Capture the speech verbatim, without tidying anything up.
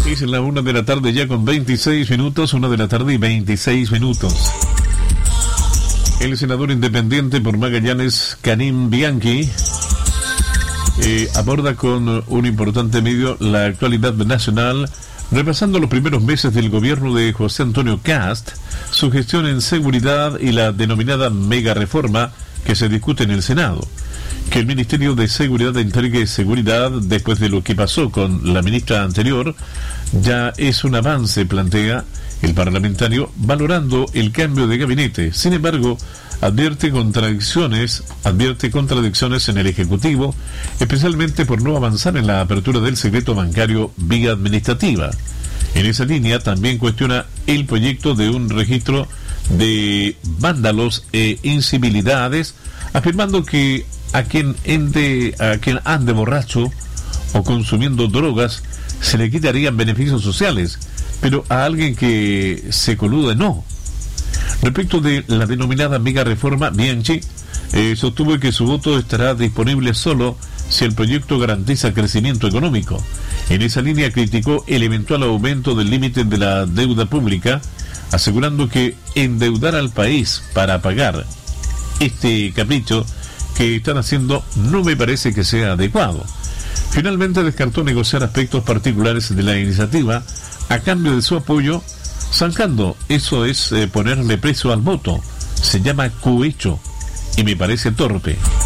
Es la una de la tarde ya con veintiséis minutos, una de la tarde y veintiséis minutos. El senador independiente por Magallanes, Karim Bianchi, eh, aborda con un importante medio la actualidad nacional, repasando los primeros meses del gobierno de José Antonio Kast, su gestión en seguridad y la denominada mega reforma que se discute en el Senado. Que el Ministerio de Seguridad entregue seguridad después de lo que pasó con la ministra anterior ya es un avance, plantea el parlamentario, valorando el cambio de gabinete. Sin embargo, advierte contradicciones, advierte contradicciones en el Ejecutivo, especialmente por no avanzar en la apertura del secreto bancario vía administrativa. En esa línea también cuestiona el proyecto de un registro de vándalos e incivilidades, afirmando que a quien ende, a quien ande borracho o consumiendo drogas se le quitarían beneficios sociales, pero a alguien que se colude no. Respecto de la denominada mega reforma, Bianchi eh, sostuvo que su voto estará disponible solo si el proyecto garantiza crecimiento económico. En esa línea criticó el eventual aumento del límite de la deuda pública, asegurando que endeudar al país para pagar este capricho que están haciendo no me parece que sea adecuado. Finalmente descartó negociar aspectos particulares de la iniciativa a cambio de su apoyo, zancando: eso es eh, ponerle precio al voto, se llama cohecho y me parece torpe.